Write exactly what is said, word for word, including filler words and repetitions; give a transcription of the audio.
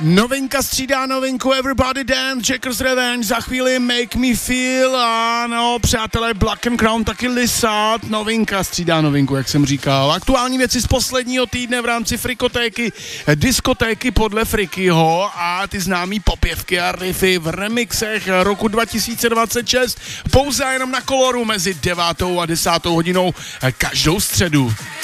Novinka střídá novinku, Everybody Dance, Jackers Revenge, za chvíli Make Me Feel, ano, přátelé, Black and Crown taky Lysat, novinka střídá novinku, jak jsem říkal. Aktuální věci z posledního týdne v rámci frikotéky, diskotéky podle Frikyho a ty známý popěvky a riffy v remixech roku dva tisíce dvacet šest, pouze jenom na Koloru mezi devátou a desátou hodinou každou středu.